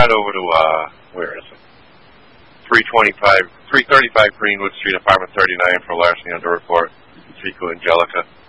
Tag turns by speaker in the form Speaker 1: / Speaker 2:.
Speaker 1: head over to, where is it? 335 Greenwood Street, apartment 39 for larceny under report. Speak to Angelica.